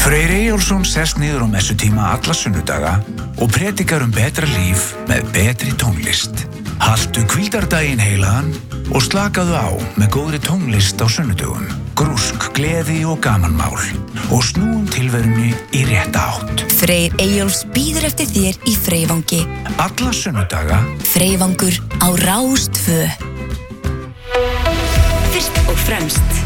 Freyr Eyjólfsson sest niður á messutíma alla sunnudaga og predikar betra líf með betri tónlist. Haltu hvíldardaginn heilagan og slakaðu á með góðri tónlist á sunnudögum. Grúsk, gleði og gamanmál og snúum tilverunni í rétta átt. Freyr Eyjólfs bíður eftir þér í Freyvangi. Alla sunnudaga. Freyvangur á Rás 2. Fyrst og fremst